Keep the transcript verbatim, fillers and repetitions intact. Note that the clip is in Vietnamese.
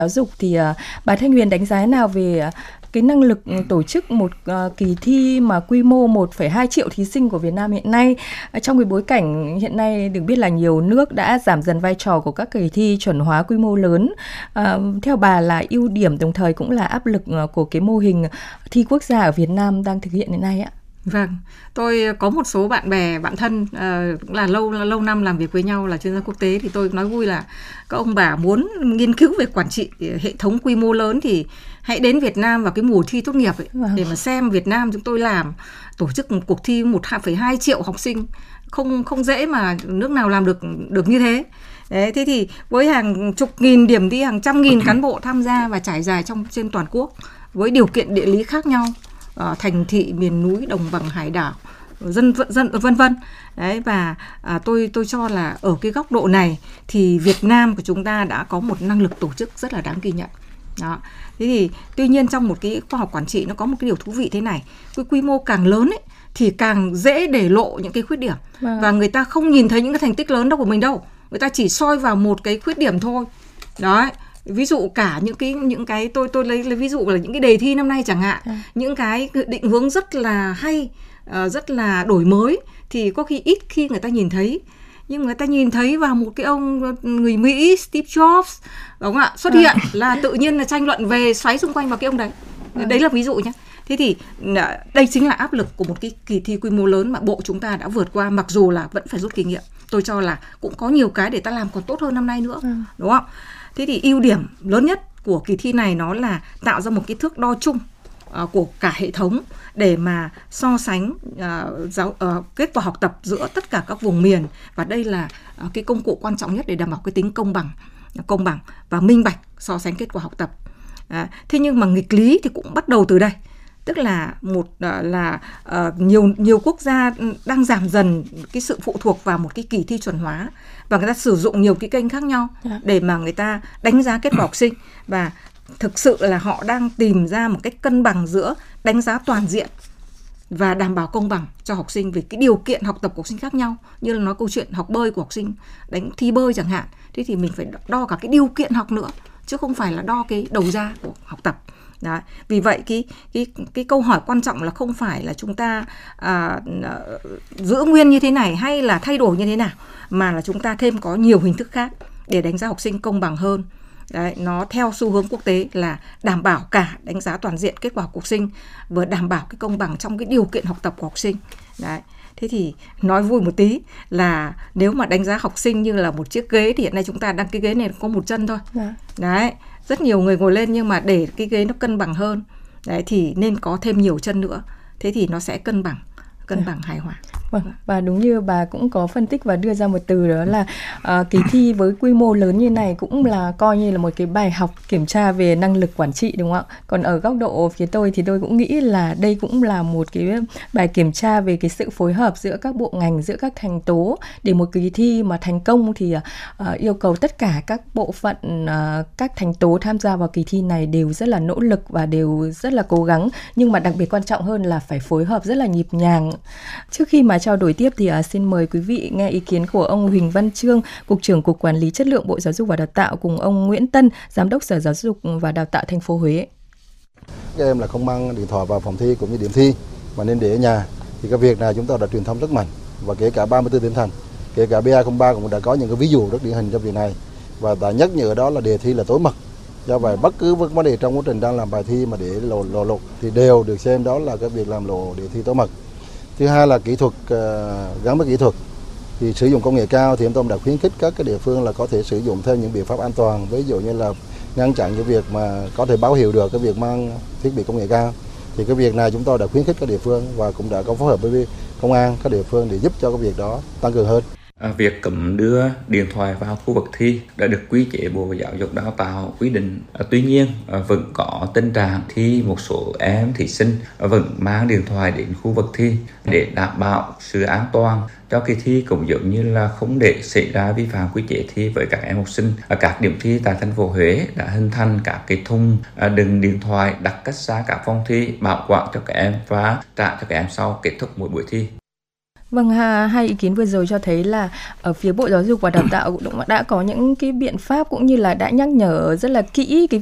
Giáo dục thì uh, bà Thanh Huyền đánh giá nào về uh, cái năng lực tổ chức một uh, kỳ thi mà quy mô một phẩy hai triệu thí sinh của Việt Nam hiện nay, uh, trong cái bối cảnh hiện nay được biết là nhiều nước đã giảm dần vai trò của các kỳ thi chuẩn hóa quy mô lớn. Uh, theo bà là ưu điểm đồng thời cũng là áp lực uh, của cái mô hình thi quốc gia ở Việt Nam đang thực hiện hiện nay ạ? Vâng, tôi có một số bạn bè, bạn thân uh, là lâu lâu năm làm việc với nhau là chuyên gia quốc tế, thì tôi nói vui là các ông bà muốn nghiên cứu về quản trị hệ thống quy mô lớn thì hãy đến Việt Nam vào cái mùa thi tốt nghiệp ấy, wow. để mà xem Việt Nam chúng tôi làm tổ chức một cuộc thi một phẩy hai triệu học sinh, không không dễ mà nước nào làm được được như thế. Đấy, thế thì với hàng chục nghìn điểm thi, hàng trăm nghìn cán bộ tham gia và trải dài trong trên toàn quốc với điều kiện địa lý khác nhau, uh, thành thị, miền núi, đồng bằng, hải đảo, dân dân vân vân. Đấy, và à, tôi tôi cho là ở cái góc độ này thì Việt Nam của chúng ta đã có một năng lực tổ chức rất là đáng ghi nhận. Đó. Thế thì tuy nhiên trong một cái khoa học quản trị nó có một cái điều thú vị thế này, cái quy mô càng lớn ấy thì càng dễ để lộ những cái khuyết điểm, vâng. và người ta không nhìn thấy những cái thành tích lớn đâu của mình đâu, người ta chỉ soi vào một cái khuyết điểm thôi. Đấy. Ví dụ cả những cái những cái tôi tôi lấy lấy ví dụ là những cái đề thi năm nay chẳng hạn, à. những cái định hướng rất là hay, uh, rất là đổi mới thì có khi ít khi người ta nhìn thấy, nhưng người ta nhìn thấy vào một cái ông người Mỹ Steve Jobs, đúng không ạ, xuất hiện à. là tự nhiên là tranh luận về xoáy xung quanh vào cái ông đấy. À. Đấy là ví dụ nhé. Thế thì đây chính là áp lực của một cái kỳ thi quy mô lớn mà bộ chúng ta đã vượt qua, mặc dù là vẫn phải rút kinh nghiệm. Tôi cho là cũng có nhiều cái để ta làm còn tốt hơn năm nay nữa, à. đúng không? Thế thì ưu điểm lớn nhất của kỳ thi này nó là tạo ra một cái thước đo chung uh, của cả hệ thống để mà so sánh uh, giáo, uh, kết quả học tập giữa tất cả các vùng miền, và đây là uh, cái công cụ quan trọng nhất để đảm bảo cái tính công bằng, công bằng và minh bạch so sánh kết quả học tập. Uh, thế nhưng mà nghịch lý thì cũng bắt đầu từ đây. Tức là một uh, là uh, nhiều nhiều quốc gia đang giảm dần cái sự phụ thuộc vào một cái kỳ thi chuẩn hóa, và người ta sử dụng nhiều cái kênh khác nhau để mà người ta đánh giá kết quả học sinh, và thực sự là họ đang tìm ra một cách cân bằng giữa đánh giá toàn diện và đảm bảo công bằng cho học sinh về cái điều kiện học tập của học sinh khác nhau. Như là nói câu chuyện học bơi của học sinh, đánh thi bơi chẳng hạn, thế thì mình phải đo cả cái điều kiện học nữa, chứ không phải là đo cái đầu ra của học tập. Đó. Vì vậy cái, cái, cái câu hỏi quan trọng là không phải là chúng ta à, giữ nguyên như thế này hay là thay đổi như thế nào, mà là chúng ta thêm có nhiều hình thức khác để đánh giá học sinh công bằng hơn. Đấy, nó theo xu hướng quốc tế là đảm bảo cả đánh giá toàn diện kết quả học sinh, vừa đảm bảo cái công bằng trong cái điều kiện học tập của học sinh. Đấy. Thế thì nói vui một tí là nếu mà đánh giá học sinh như là một chiếc ghế thì hiện nay chúng ta đang cái ghế này có một chân thôi. Đấy. Đấy. Rất nhiều người ngồi lên, nhưng mà để cái ghế nó cân bằng hơn, đấy, thì nên có thêm nhiều chân nữa. Thế thì nó sẽ cân bằng, cân bằng hài hòa. Vâng, và đúng như bà cũng có phân tích và đưa ra một từ, đó là uh, kỳ thi với quy mô lớn như này cũng là coi như là một cái bài học kiểm tra về năng lực quản trị, đúng không ạ? Còn ở góc độ phía tôi thì tôi cũng nghĩ là đây cũng là một cái bài kiểm tra về cái sự phối hợp giữa các bộ ngành, giữa các thành tố, để một kỳ thi mà thành công thì uh, yêu cầu tất cả các bộ phận, uh, các thành tố tham gia vào kỳ thi này đều rất là nỗ lực và đều rất là cố gắng, nhưng mà đặc biệt quan trọng hơn là phải phối hợp rất là nhịp nhàng. Trước khi mà trao đổi tiếp thì uh, xin mời quý vị nghe ý kiến của ông Huỳnh Văn Trương, Cục trưởng Cục Quản lý Chất lượng Bộ Giáo dục và Đào tạo, cùng ông Nguyễn Tân, Giám đốc Sở Giáo dục và Đào tạo thành phố Huế. Các em là không mang điện thoại vào phòng thi cũng như điểm thi mà nên để ở nhà. Thì cái việc này chúng ta đã truyền thông rất mạnh, và kể cả ba mươi tư tỉnh thành, kể cả B A không ba cũng đã có những cái ví dụ rất điển hình trong việc này, và đã nhắc nhở đó là đề thi là tối mật. Do vậy bất cứ vấn đề trong quá trình đang làm bài thi mà để lộ lộ lọt thì đều được xem đó là cái việc làm lộ đề thi tối mật. Thứ hai là kỹ thuật, uh, gắn với kỹ thuật thì sử dụng công nghệ cao, thì em tôi đã khuyến khích các cái địa phương là có thể sử dụng theo những biện pháp an toàn, ví dụ như là ngăn chặn cái việc mà có thể báo hiệu được cái việc mang thiết bị công nghệ cao. Thì cái việc này chúng tôi đã khuyến khích các địa phương và cũng đã có phối hợp với công an các địa phương để giúp cho cái việc đó tăng cường hơn. À, việc cấm đưa điện thoại vào khu vực thi đã được quy chế Bộ Giáo dục Đào tạo quy định. À, tuy nhiên à, vẫn có tình trạng thi một số em thí sinh à, vẫn mang điện thoại đến khu vực thi để đảm bảo sự an toàn cho kỳ thi, cũng giống như là không để xảy ra vi phạm quy chế thi với các em học sinh. À, các điểm thi tại thành phố Huế đã hình thành các cái thùng à, đựng điện thoại đặt cách xa các phòng thi, bảo quản cho các em và trả cho các em sau kết thúc mỗi buổi thi. Vâng, ha, hai ý kiến vừa rồi cho thấy là ở phía Bộ Giáo dục và Đào tạo cũng đã có những cái biện pháp cũng như là đã nhắc nhở rất là kỹ cái